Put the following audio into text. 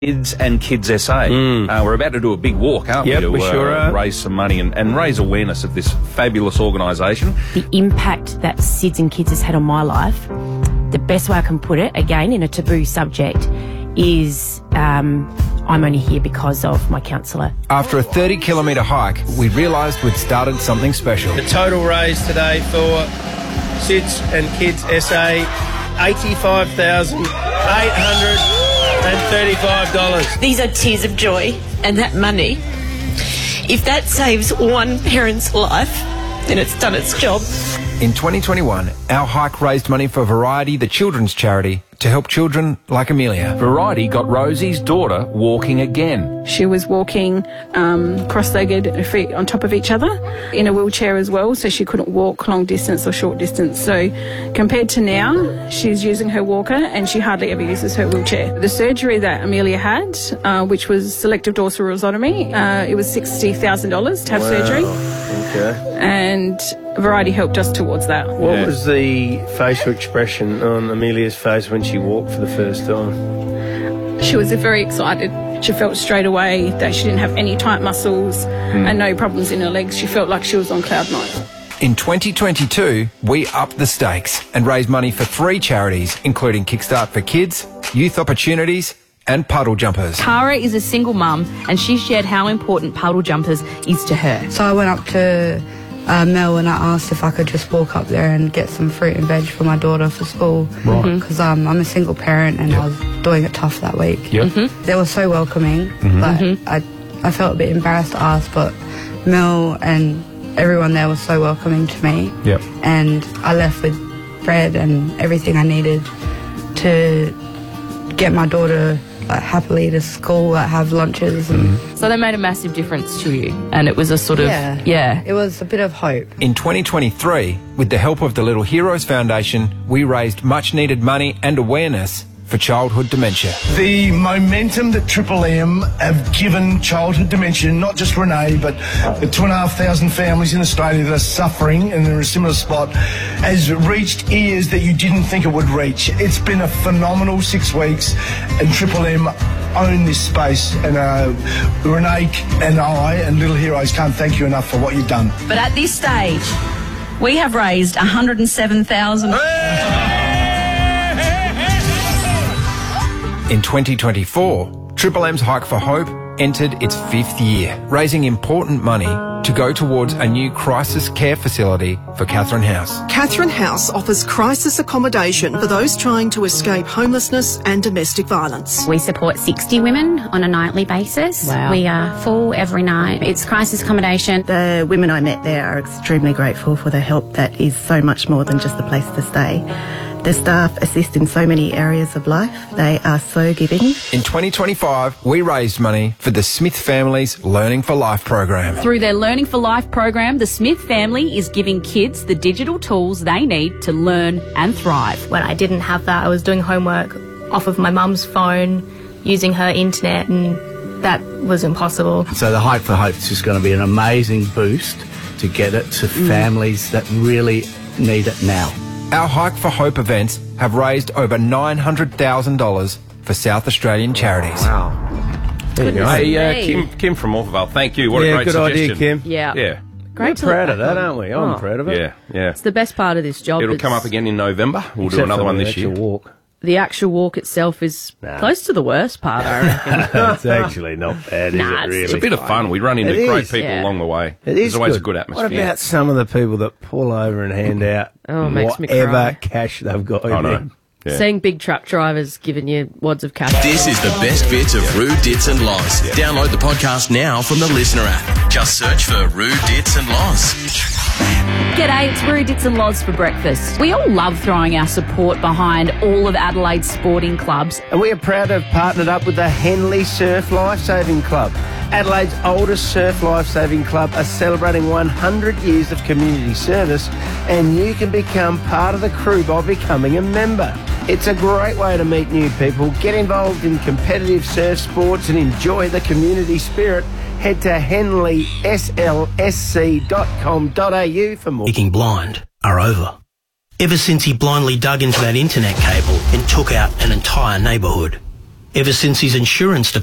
Kids and Kids SA. We're about to do a big walk, aren't we? We sure are. Raise some money and raise awareness of this fabulous organisation. The impact that SIDS and Kids has had on my life, the best way I can put it, again, in a taboo subject, is I'm only here because of my counsellor. After a 30-kilometre hike, we realised we'd started something special. The total raise today for SIDS and Kids SA, $85,835. These are tears of joy, and that money, if that saves one parent's life, then it's done its job. In 2021, our hike raised money for Variety, the children's charity, to help children like Amelia. Variety got Rosie's daughter walking again. She was walking cross-legged, her feet on top of each other, in a wheelchair as well, so she couldn't walk long distance or short distance. So compared to now, she's using her walker and she hardly ever uses her wheelchair. The surgery that Amelia had, which was selective dorsal rhizotomy, it was $60,000 to have surgery. Okay. And Variety helped us towards that. What was the facial expression on Amelia's face when she walked for the first time? She was very excited. She felt straight away that she didn't have any tight muscles and no problems in her legs. She felt like she was on cloud nine. In 2022, we upped the stakes and raised money for 3 charities, including Kickstart for Kids, Youth Opportunities and Puddle Jumpers. Tara is a single mum and she shared how important Puddle Jumpers is to her. So I went up to Mel and I asked if I could just walk up there and get some fruit and veg for my daughter for school. Right. Because I'm a single parent and I was doing it tough that week. Yep. They were so welcoming, but I felt a bit embarrassed to ask, but Mel and everyone there was so welcoming to me. Yep. And I left with bread and everything I needed to get my daughter happily to school, have lunches. And So they made a massive difference to you and it was a sort of, it was a bit of hope. In 2023, with the help of the Little Heroes Foundation, we raised much needed money and awareness for childhood dementia. The momentum that Triple M have given childhood dementia, not just Renee, but the 2,500 families in Australia that are suffering and they're in a similar spot, has reached ears that you didn't think it would reach. It's been a phenomenal 6 weeks and Triple M own this space, and Renee and I and Little Heroes can't thank you enough for what you've done. But at this stage, we have raised $107,000. In 2024, Triple M's Hike for Hope entered its 5th year, raising important money to go towards a new crisis care facility for Catherine House. Catherine House offers crisis accommodation for those trying to escape homelessness and domestic violence. We support 60 women on a nightly basis. Wow. We are full every night. It's crisis accommodation. The women I met there are extremely grateful for the help that is so much more than just a place to stay. The staff assist in so many areas of life. They are so giving. In 2025, we raised money for the Smith family's Learning for Life program. Through their Learning for Life program, the Smith family is giving kids the digital tools they need to learn and thrive. When I didn't have that, I was doing homework off of my mum's phone, using her internet, and that was impossible. So the Hike for Hope is just going to be an amazing boost to get it to families that really need it now. Our Hike for Hope events have raised over $900,000 for South Australian charities. Wow. There you go. Hey, Kim from Morphettvale, thank you. What a great good suggestion. idea, Kim. Yeah. Yeah. Great We're proud of that, aren't we? I'm proud of it. Yeah. It's the best part of this job. It'll come up again in November. We'll do Except another for one the this year. actual walk. The actual walk itself is close to the worst part, I reckon. It's actually not bad, is it, really? It's a bit of fun. We run into great people along the way. There's always a good atmosphere. What about some of the people that pull over and hand out makes me whatever cry. cash they've got in I know. there? Yeah. Seeing big truck drivers giving you wads of cash. This is the best bits of Rude Dits and Loz. Download the podcast now from the Listener app. Just search for Rude Dits and Loz. G'day, it's Rude Dits and Loz for breakfast. We all love throwing our support behind all of Adelaide's sporting clubs. And we are proud to have partnered up with the Henley Surf Lifesaving Club. Adelaide's oldest surf lifesaving club are celebrating 100 years of community service, and you can become part of the crew by becoming a member. It's a great way to meet new people, get involved in competitive surf sports and enjoy the community spirit. Head to henleyslsc.com.au for more. Being blind are over. Ever since he blindly dug into that internet cable and took out an entire neighbourhood. ever since his insurance